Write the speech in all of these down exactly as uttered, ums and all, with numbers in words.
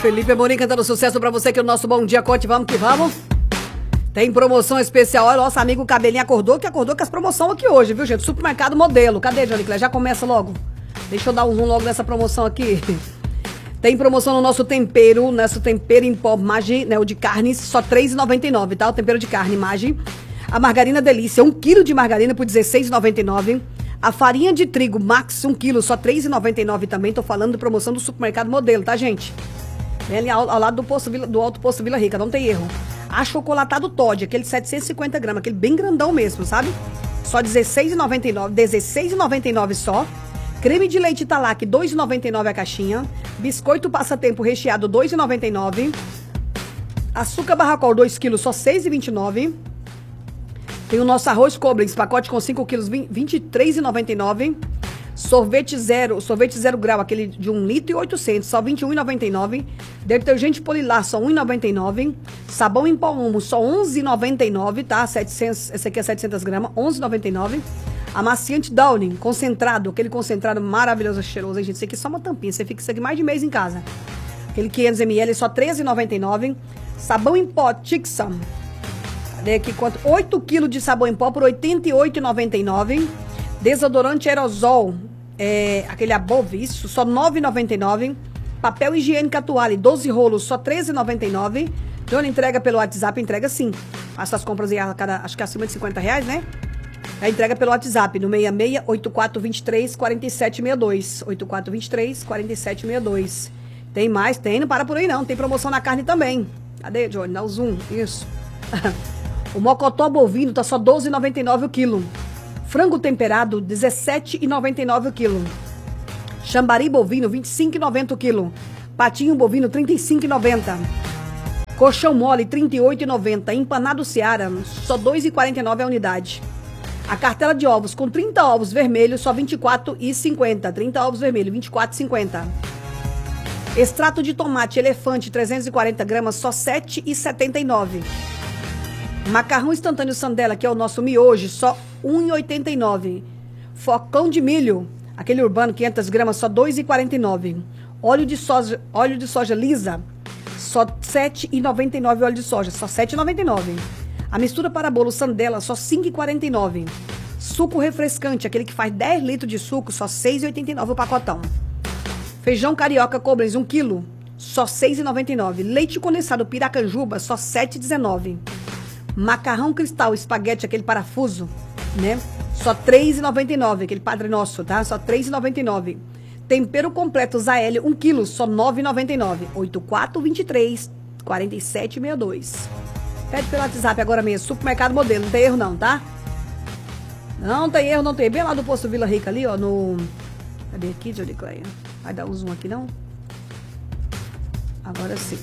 Felipe Amorim cantando sucesso pra você aqui no nosso Bom Dia Cote. Vamos que vamos. Tem promoção especial. Olha, nosso amigo Cabelinho acordou, que acordou com as promoções aqui hoje, viu, gente? Supermercado Modelo. Cadê, Johnny Clé? Já começa logo. Deixa eu dar um zoom logo nessa promoção aqui. Tem promoção no nosso tempero, nosso tempero em pó Magi, né, o de carnes, só três reais e noventa e nove centavos, tá? O tempero de carne Magi. A margarina Delícia, um quilo de margarina por dezesseis reais e noventa e nove centavos. A farinha de trigo Max, um quilo, só três reais e noventa e nove centavos também. Tô falando de promoção do Supermercado Modelo, tá, gente? É ali ao, ao lado do, posto, do Alto Posto Vila Rica, não tem erro. Achocolatado Toddy, aquele setecentos e cinquenta gramas, aquele bem grandão mesmo, sabe? Só dezesseis reais e noventa e nove centavos, dezesseis reais e noventa e nove centavos só. Creme de leite Italac, dois reais e noventa e nove centavos a caixinha. Biscoito Passatempo recheado, dois reais e noventa e nove centavos. Açúcar Barracol, dois quilos, só seis reais e vinte e nove centavos. Tem o nosso arroz Coblins, pacote com cinco quilos, vinte e três reais e noventa e nove centavos. Sorvete zero, sorvete zero grau, aquele de um litro e oitocentos, só vinte e um reais e noventa e nove centavos. Detergente Polilar, só um real e noventa e nove centavos. Sabão em pó Omo, só onze reais e noventa e nove centavos, tá? setecentos, esse aqui é setecentas gramas, onze reais e noventa e nove centavos. Amaciante Downing, concentrado, aquele concentrado maravilhoso, cheiroso, hein, gente? Isso aqui é só uma tampinha, você fica isso aqui mais de mês em casa. Aquele quinhentos mililitros, só treze reais e noventa e nove centavos. Sabão em pó Tixam, cadê aqui quanto? oito quilos de sabão em pó por oitenta e oito reais e noventa e nove centavos. Desodorante aerosol, é, aquele Above, isso, só nove reais e noventa e nove centavos. Papel higiênico Atuale, doze rolos, só treze reais e noventa e nove centavos. Dona entrega pelo WhatsApp, entrega sim. Faça as compras aí, a cada, acho que acima de cinquenta reais, né? A entrega pelo WhatsApp, no seis seis, oito quatro dois três, quatro sete seis dois. oito quatro dois três, quatro sete seis dois. Tem mais? Tem, não para por aí não. Tem promoção na carne também. Cadê, Johnny? Dá o zoom, isso. O mocotó bovino tá só doze reais e noventa e nove centavos o quilo. Frango temperado, dezessete reais e noventa e nove centavos o quilo. Chambari bovino, vinte e cinco reais e noventa centavos o quilo. Patinho bovino, trinta e cinco reais e noventa centavos. Colchão mole, trinta e oito reais e noventa centavos. Empanado Seara, só dois reais e quarenta e nove centavos a unidade. A cartela de ovos com trinta ovos vermelhos, só vinte e quatro reais e cinquenta centavos. trinta ovos vermelhos, vinte e quatro reais e cinquenta centavos. Extrato de tomate elefante, trezentas e quarenta gramas, só sete reais e setenta e nove centavos. Macarrão instantâneo Sandela, que é o nosso miojo, só um real e oitenta e nove centavos. Focão de milho, aquele urbano, quinhentas gramas, só dois reais e quarenta e nove centavos. Óleo de soja, óleo de soja lisa, só sete reais e noventa e nove centavos. Óleo de soja, só sete reais e noventa e nove centavos. A mistura para bolo Sandela, só cinco reais e quarenta e nove centavos. Suco refrescante, aquele que faz dez litros de suco, só seis reais e oitenta e nove centavos o pacotão. Feijão carioca Cobrens, um quilo, só seis reais e noventa e nove centavos. Leite condensado Piracanjuba, só sete reais e dezenove centavos. Macarrão cristal, espaguete, aquele parafuso, né? Só três reais e noventa e nove centavos, aquele Padre Nosso, tá? Só três reais e noventa e nove centavos. Tempero completo Zael, um quilo, só nove reais e noventa e nove centavos. oito quatro dois três, quatro sete seis dois. Pede pelo WhatsApp agora mesmo. Supermercado Modelo, não tem erro não, tá? Não tem erro, não tem. Bem lá do Posto Vila Rica ali, ó, no... Cadê aqui, Johnny Cleia? Vai dar um zoom aqui, não? Agora sim.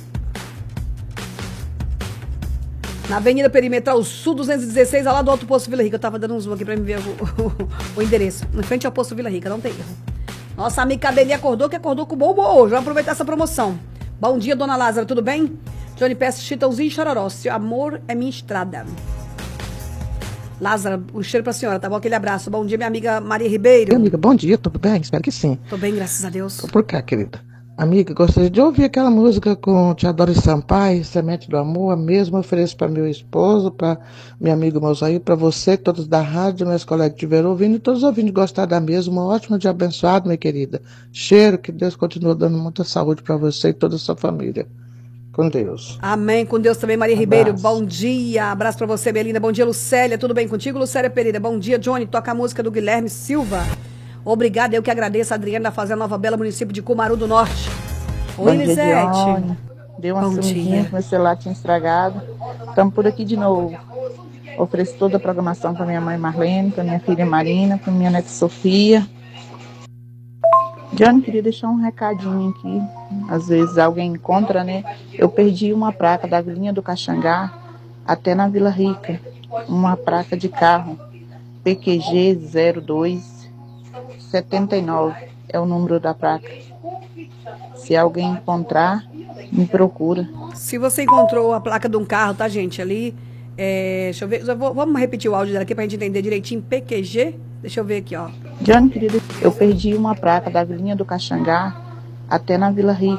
Na Avenida Perimetral Sul duzentos e dezesseis, lá do Alto Posto Vila Rica. Eu tava dando um zoom aqui pra me ver o, o, o endereço. Em frente ao Posto Vila Rica, não tem erro. Nossa amiga Cabelinha acordou, que acordou com o bom hoje. Vamos aproveitar essa promoção. Bom dia, dona Lázara, tudo bem? Johnny peça Chitãozinho e Chororó. Seu amor é minha estrada. Lázara, o cheiro pra senhora, tá bom? Aquele abraço. Bom dia, minha amiga Maria Ribeiro. Minha amiga, bom dia, tudo bem? Espero que sim. Tô bem, graças a Deus. Tô por cá, querida. Amiga, gostaria de ouvir aquela música com Te Adoro e Sampaio, Semente do Amor. A mesma ofereço para meu esposo, para meu amigo Mosaí, para você, todos da rádio, meus colegas que estiveram ouvindo, e todos ouvindo gostar da mesma. Um ótimo dia abençoado, minha querida. Cheiro, que Deus continue dando muita saúde para você e toda a sua família. Com Deus. Amém. Com Deus também, Maria Abraço. Ribeiro. Bom dia. Abraço pra você, Belinda. Bom dia, Lucélia. Tudo bem contigo, Lucélia Pereira? Bom dia, Johnny. Toca a música do Guilherme Silva. Obrigada. Eu que agradeço a Adriana da Fazenda Nova Bela, município de Cumaru do Norte. Oi, Lisete. Deu uma sumidinha, meu celular tinha estragado. Estamos por aqui de novo. Ofereço toda a programação para minha mãe Marlene, para minha filha Marina, para minha neta Sofia. Johnny, queria deixar um recadinho aqui. Às vezes alguém encontra, né? Eu perdi uma placa da Vilinha do Caxangá até na Vila Rica. Uma placa de carro. P Q G zero dois setenta e nove é o número da placa. Se alguém encontrar, me procura. Se você encontrou a placa de um carro, tá, gente? Ali, é, deixa eu ver. Eu vou, vamos repetir o áudio dela aqui pra gente entender direitinho. P Q G, deixa eu ver aqui, ó. Johnny, querido, eu perdi uma placa da Vilinha do Caxangá até na Vila Rica.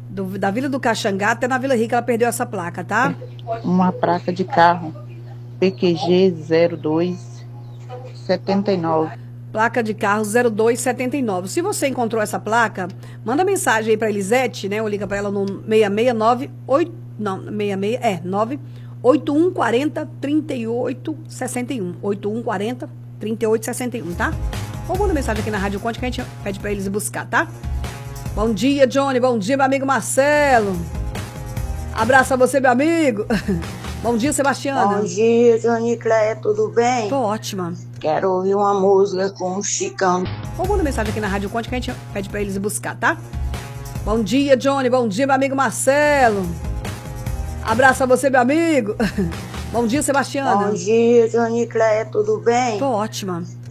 Do, da Vila do Caxangá até na Vila Rica ela perdeu essa placa, tá? Uma placa de carro, P Q G zero dois setenta e nove. Placa de carro zero dois setenta e nove. Se você encontrou essa placa, manda mensagem aí pra Elisete, né? Ou liga pra ela no seis seis nove oito, não, seis seis, é, nove oito um quatro zero, três oito seis um. oito um quatro zero, três oito seis um, tá? Ou manda mensagem aqui na Rádio Conte que a gente pede pra eles ir buscar, tá? Bom dia, Johnny. Bom dia, meu amigo Marcelo. Abraço a você, meu amigo. Bom dia, Sebastiana. Bom dia, Johnny Cléia, tudo bem? Tô ótima. Quero ouvir uma música com o Chicão. Ou manda mensagem aqui na Rádio Conte que a gente pede pra eles ir buscar, tá? Bom dia, Johnny. Bom dia, meu amigo Marcelo. Abraço a você, meu amigo. Bom dia, Sebastiana. Bom dia, Johnny Cléia, tudo bem? Tô ótima.